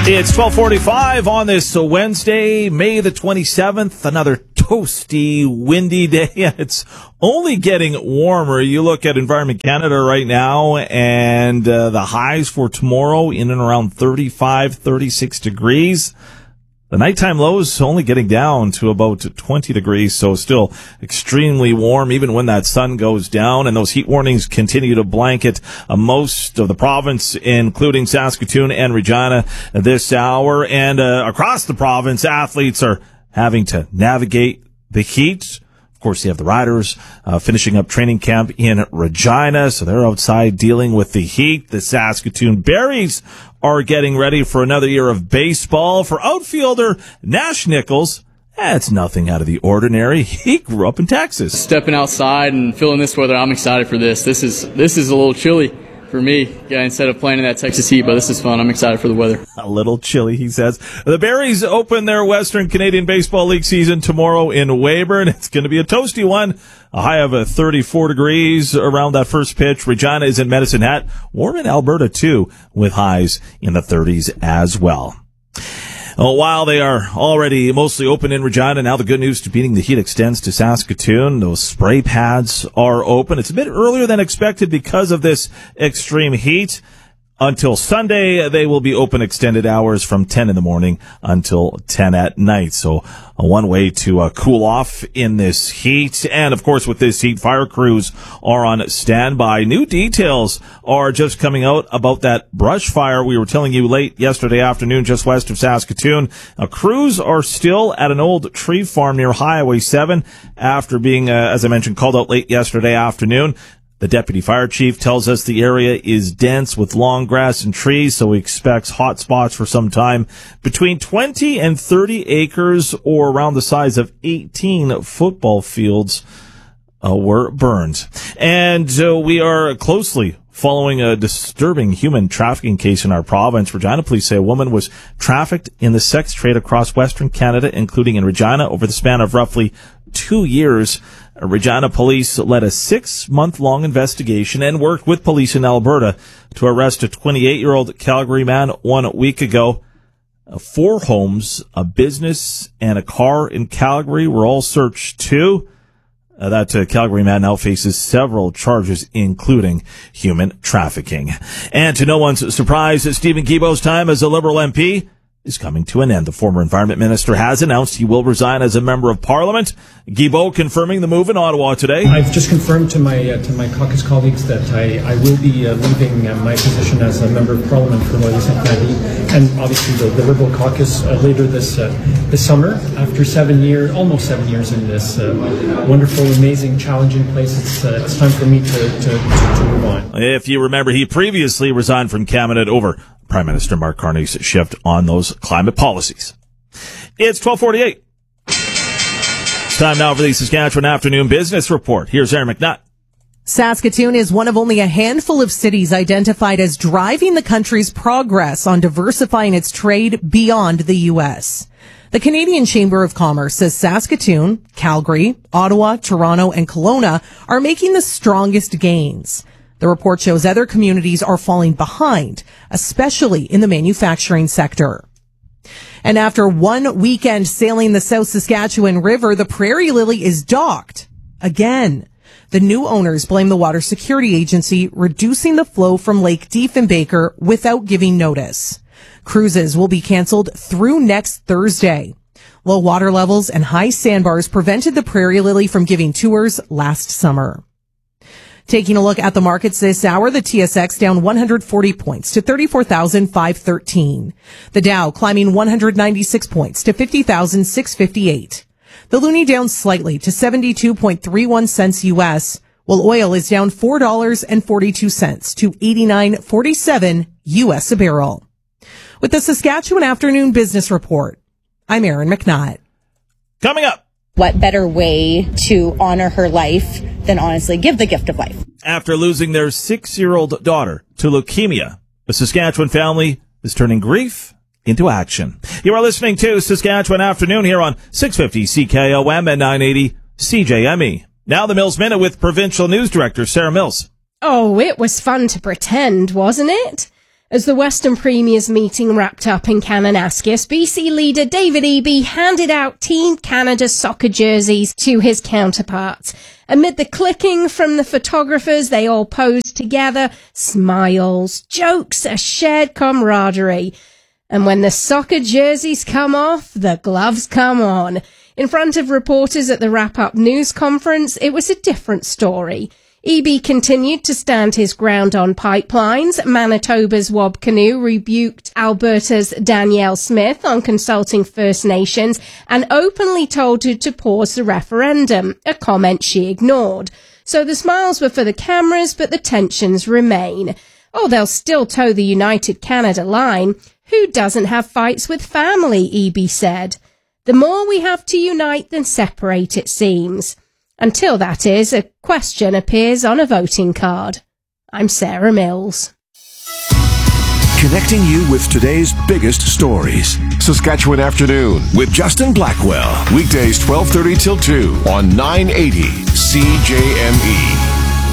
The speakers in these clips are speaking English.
It's 12:45 on this Wednesday, May the 27th. Another toasty, windy day. It's only getting warmer. You look at Environment Canada right now, and the highs for tomorrow in and around 35, 36 degrees. The nighttime low is only getting down to about 20 degrees, so still extremely warm even when that sun goes down. And those heat warnings continue to blanket most of the province, including Saskatoon and Regina this hour. And across the province, athletes are having to navigate the heat. Of course, you have the Riders finishing up training camp in Regina, so they're outside dealing with the heat. The Saskatoon Berries are getting ready for another year of baseball. For outfielder Nash Nichols, it's nothing out of the ordinary. He grew up in Texas. Stepping outside and feeling this weather, I'm excited for this. This is a little chilly for me, instead of playing in that Texas heat, but this is fun. I'm excited for the weather. A little chilly, he says. The Berries open their Western Canadian Baseball League season tomorrow in Weyburn. It's going to be a toasty one. A high of 34 degrees around that first pitch. Regina is in Medicine Hat. Warm in Alberta, too, with highs in the 30s as well. While they are already mostly open in Regina, now the good news to beating the heat extends to Saskatoon. Those spray pads are open. It's a bit earlier than expected because of this extreme heat. Until Sunday, they will be open extended hours from 10 in the morning until 10 at night. So one way to cool off in this heat. And of course, with this heat, fire crews are on standby. New details are just coming out about that brush fire we were telling you late yesterday afternoon just west of Saskatoon. Crews are still at an old tree farm near Highway 7 after being, as I mentioned, called out late yesterday afternoon. The deputy fire chief tells us the area is dense with long grass and trees, so he expects hot spots for some time. Between 20 and 30 acres, or around the size of 18 football fields, were burned. And we are closely following a disturbing human trafficking case in our province. Regina police say a woman was trafficked in the sex trade across Western Canada, including in Regina, over the span of roughly 2 years. Regina police led a 6-month-long investigation and worked with police in Alberta to arrest a 28-year-old Calgary man 1 week ago. 4 homes, a business, and a car in Calgary were all searched too. That Calgary man now faces several charges, including human trafficking. And to no one's surprise, Stephen Guilbeault's time as a Liberal MP is coming to an end. The former Environment Minister has announced he will resign as a Member of Parliament. Guilbeault confirming the move in Ottawa today. I've just confirmed to my caucus colleagues that I will be leaving my position as a Member of Parliament for Loyalist and obviously the Liberal caucus later this summer. After almost 7 years in this wonderful, amazing, challenging place, it's time for me to move on. If you remember, he previously resigned from cabinet over Prime Minister Mark Carney's shift on those climate policies. It's 12:48. It's time now for the Saskatchewan Afternoon Business Report. Here's Aaron McNutt. Saskatoon is one of only a handful of cities identified as driving the country's progress on diversifying its trade beyond the U.S. The Canadian Chamber of Commerce says Saskatoon, Calgary, Ottawa, Toronto, and Kelowna are making the strongest gains. The report shows other communities are falling behind, especially in the manufacturing sector. And after 1 weekend sailing the South Saskatchewan River, the Prairie Lily is docked again. The new owners blame the Water Security Agency reducing the flow from Lake Diefenbaker without giving notice. Cruises will be canceled through next Thursday. Low water levels and high sandbars prevented the Prairie Lily from giving tours last summer. Taking a look at the markets this hour, the TSX down 140 points to 34,513. The Dow climbing 196 points to 50,658. The Loonie down slightly to 72.31 cents U.S., while oil is down $4.42 to 89.47 U.S. a barrel. With the Saskatchewan Afternoon Business Report, I'm Aaron McNutt. Coming up. What better way to honor her life than honestly give the gift of life? After losing their 6-year-old daughter to leukemia, the Saskatchewan family is turning grief into action. You are listening to Saskatchewan Afternoon here on 650 CKOM and 980 CJME. Now the Mills Minute with Provincial News Director Sarah Mills. Oh, it was fun to pretend, wasn't it? As the Western Premier's meeting wrapped up in Kananaskis, BC leader David Eby handed out Team Canada soccer jerseys to his counterparts. Amid the clicking from the photographers, they all posed together, smiles, jokes, a shared camaraderie. And when the soccer jerseys come off, the gloves come on. In front of reporters at the wrap-up news conference, it was a different story. Eby continued to stand his ground on pipelines. Manitoba's Wob Canoe rebuked Alberta's Danielle Smith on consulting First Nations and openly told her to pause the referendum, a comment she ignored. So the smiles were for the cameras, but the tensions remain. Oh, they'll still toe the United Canada line. Who doesn't have fights with family, Eby said. The more we have to unite than separate, it seems. Until, that is, a question appears on a voting card. I'm Sarah Mills. Connecting you with today's biggest stories. Saskatchewan Afternoon with Justin Blackwell. Weekdays 12:30 till 2 on 980 CJME.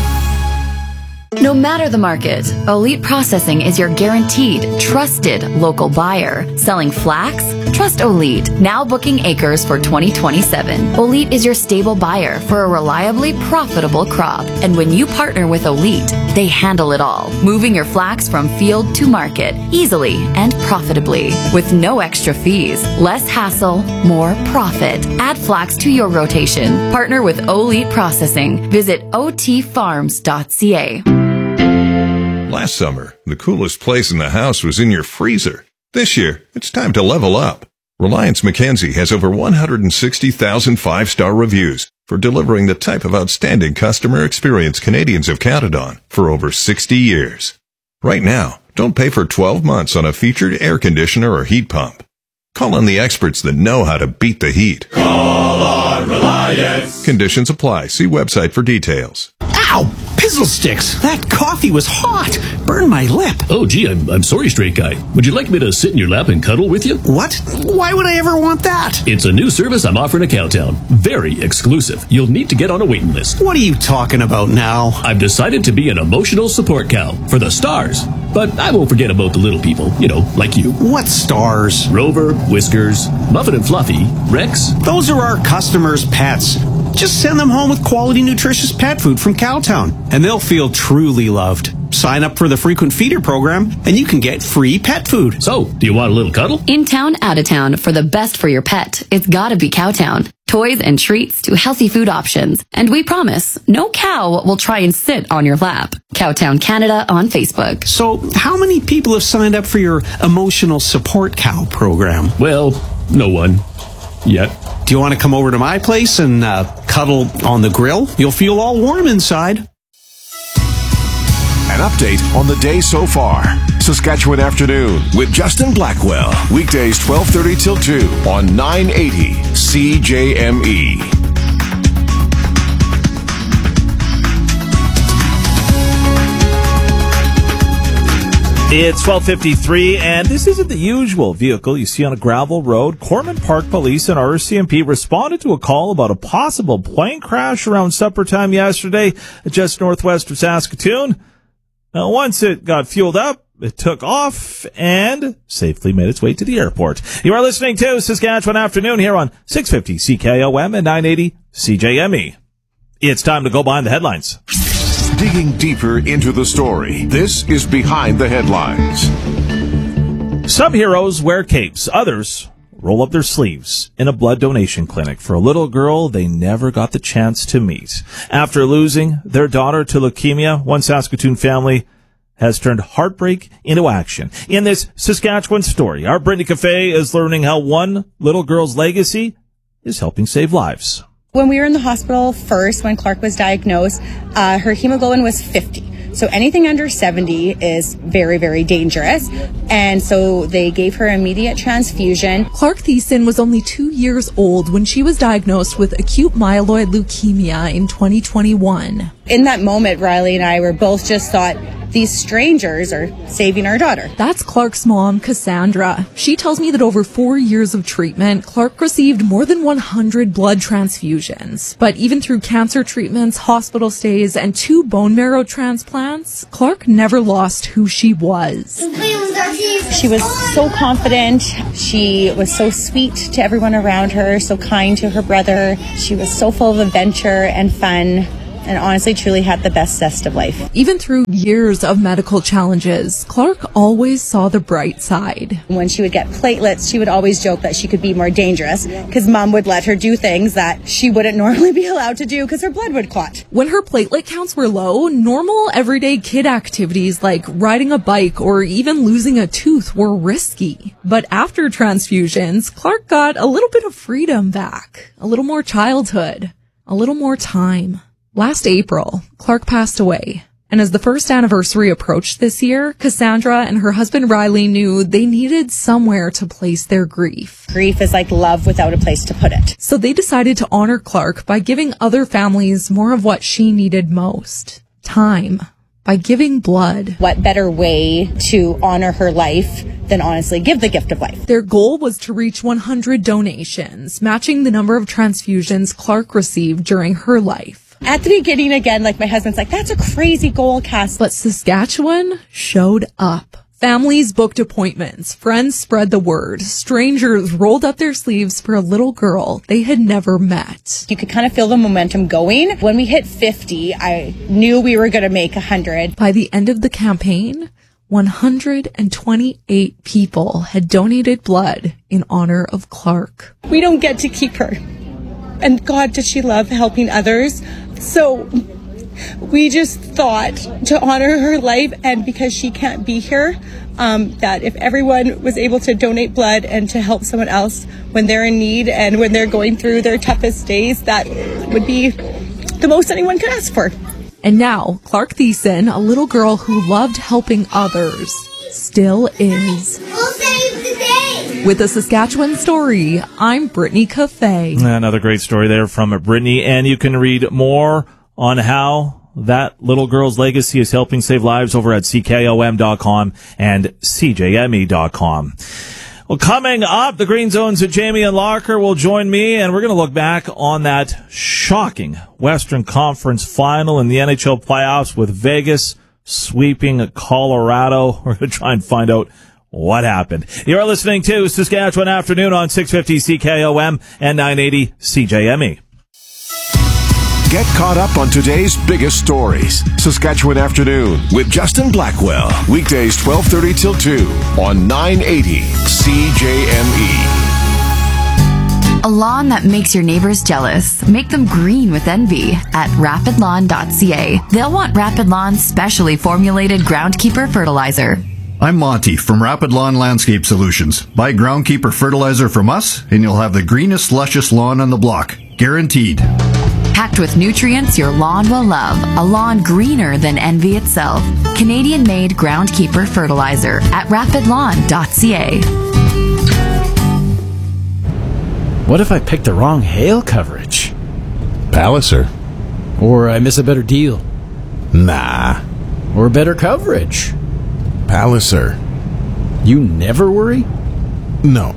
No matter the market, Elite Processing is your guaranteed, trusted local buyer. Selling flax? Trust Elite. Now booking acres for 2027. Elite is your stable buyer for a reliably profitable crop. And when you partner with Elite, they handle it all. Moving your flax from field to market easily and profitably. With no extra fees. Less hassle, more profit. Add flax to your rotation. Partner with Elite Processing. Visit otfarms.ca. Last summer, the coolest place in the house was in your freezer. This year, it's time to level up. Reliance Mackenzie has over 160,000 five-star reviews for delivering the type of outstanding customer experience Canadians have counted on for over 60 years. Right now, don't pay for 12 months on a featured air conditioner or heat pump. Call on the experts that know how to beat the heat. Call on Reliance. Conditions apply. See website for details. Ow! Pizzle sticks! That coffee was hot! Burned my lip. Oh, gee, I'm sorry, straight guy. Would you like me to sit in your lap and cuddle with you? What? Why would I ever want that? It's a new service I'm offering at Cowtown. Very exclusive. You'll need to get on a waiting list. What are you talking about now? I've decided to be an emotional support cow for the stars. But I won't forget about the little people, like you. What stars? Rover, Whiskers, Muffin and Fluffy, Rex. Those are our customers' pets. Just send them home with quality, nutritious pet food from Cowtown, and they'll feel truly loved. Sign up for the Frequent Feeder program, and you can get free pet food. So, do you want a little cuddle? In town, out of town, for the best for your pet, it's gotta be Cowtown. Toys and treats to healthy food options. And we promise, no cow will try and sit on your lap. Cowtown Canada on Facebook. So, how many people have signed up for your emotional support cow program? Well, no one. Yet. Do you want to come over to my place and cuddle on the grill? You'll feel all warm inside. An update on the day so far. Saskatchewan Afternoon with Justin Blackwell. Weekdays 12:30 till 2 on 980 CJME. It's 12:53, and this isn't the usual vehicle you see on a gravel road. Corman Park Police and RCMP responded to a call about a possible plane crash around supper time yesterday, just northwest of Saskatoon. Now, once it got fueled up, it took off and safely made its way to the airport. You are listening to Saskatchewan Afternoon here on 650 CKOM and 980 CJME. It's time to go behind the headlines. Digging deeper into the story, this is Behind the Headlines. Some heroes wear capes. Others roll up their sleeves in a blood donation clinic for a little girl they never got the chance to meet. After losing their daughter to leukemia, one Saskatoon family has turned heartbreak into action. In this Saskatchewan story, our Brittany Cafe is learning how one little girl's legacy is helping save lives. When we were in the hospital first, when Clark was diagnosed, her hemoglobin was 50. So anything under 70 is very, very dangerous. And so they gave her immediate transfusion. Clark Thiessen was only 2 years old when she was diagnosed with acute myeloid leukemia in 2021. In that moment, Riley and I were both just thought, these strangers are saving our daughter. That's Clark's mom, Cassandra. She tells me that over 4 years of treatment, Clark received more than 100 blood transfusions. But even through cancer treatments, hospital stays, and 2 bone marrow transplants, Clark never lost who she was. She was so confident. She was so sweet to everyone around her, so kind to her brother. She was so full of adventure and fun, and honestly truly had the best zest of life. Even through years of medical challenges, Clark always saw the bright side. When she would get platelets, she would always joke that she could be more dangerous because Mom would let her do things that she wouldn't normally be allowed to do because her blood would clot. When her platelet counts were low, normal everyday kid activities like riding a bike or even losing a tooth were risky. But after transfusions, Clark got a little bit of freedom back, a little more childhood, a little more time. Last April, Clark passed away, and as the first anniversary approached this year, Cassandra and her husband Riley knew they needed somewhere to place their grief. Grief is like love without a place to put it. So they decided to honor Clark by giving other families more of what she needed most: time, by giving blood. What better way to honor her life than honestly give the gift of life? Their goal was to reach 100 donations, matching the number of transfusions Clark received during her life. At the beginning, again, like my husband's like, that's a crazy goal, Cass. But Saskatchewan showed up. Families booked appointments. Friends spread the word. Strangers rolled up their sleeves for a little girl they had never met. You could kind of feel the momentum going. When we hit 50, I knew we were going to make 100. By the end of the campaign, 128 people had donated blood in honor of Clark. We don't get to keep her. And God, did she love helping others. So we just thought to honor her life, and because she can't be here, that if everyone was able to donate blood and to help someone else when they're in need and when they're going through their toughest days, that would be the most anyone could ask for. And now, Clark Thiessen, a little girl who loved helping others, still is. We'll save the day! With a Saskatchewan story, I'm Brittany Cafe. Another great story there from Brittany, and you can read more on how that little girl's legacy is helping save lives over at CKOM.com and CJME.com. Well, coming up, the Green Zone's Jamie and Locker will join me, and we're going to look back on that shocking Western Conference final in the NHL playoffs with Vegas sweeping Colorado. We're going to try and find out what happened. You're listening to Saskatchewan Afternoon on 650 CKOM and 980 CJME. Get caught up on today's biggest stories. Saskatchewan Afternoon with Justin Blackwell. Weekdays 12:30 till 2 on 980 CJME. A lawn that makes your neighbors jealous. Make them green with envy at rapidlawn.ca. They'll want Rapid Lawn's specially formulated Groundkeeper fertilizer. I'm Monty from Rapid Lawn Landscape Solutions. Buy Groundkeeper fertilizer from us, and you'll have the greenest, luscious lawn on the block. Guaranteed. Packed with nutrients your lawn will love. A lawn greener than envy itself. Canadian-made Groundkeeper fertilizer at rapidlawn.ca. What if I picked the wrong hail coverage? Palliser. Or I miss a better deal? Nah. Or better coverage? Palliser. You never worry? No.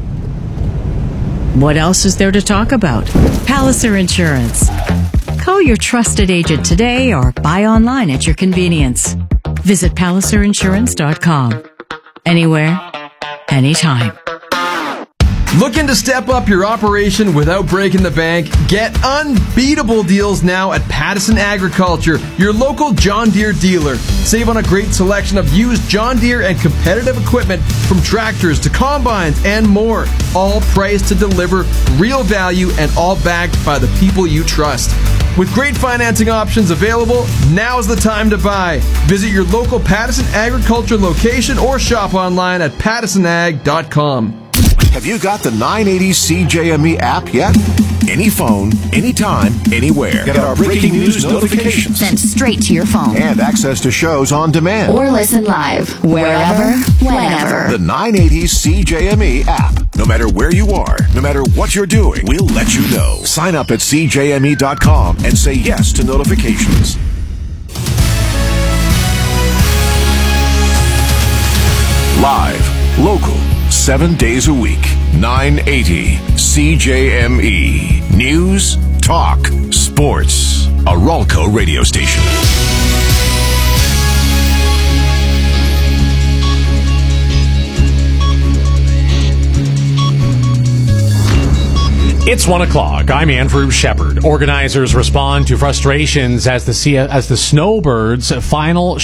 What else is there to talk about? Palliser Insurance. Call your trusted agent today or buy online at your convenience. Visit PalliserInsurance.com. Anywhere, anytime. Looking to step up your operation without breaking the bank? Get unbeatable deals now at Pattison Agriculture, your local John Deere dealer. Save on a great selection of used John Deere and competitive equipment from tractors to combines and more. All priced to deliver real value and all backed by the people you trust. With great financing options available, now's the time to buy. Visit your local Pattison Agriculture location or shop online at pattisonag.com. Have you got the 980 CJME app yet? Any phone, anytime, anywhere. Get our breaking news notifications sent straight to your phone. And access to shows on demand. Or listen live, wherever, whenever. The 980 CJME app. No matter where you are, no matter what you're doing, we'll let you know. Sign up at CJME.com and say yes to notifications. Live, local, 7 days a week. 980 CJME. News, talk, sports. A Ralco radio station. It's 1 o'clock. I'm Andrew Shepard. Organizers respond to frustrations as the snowbirds' final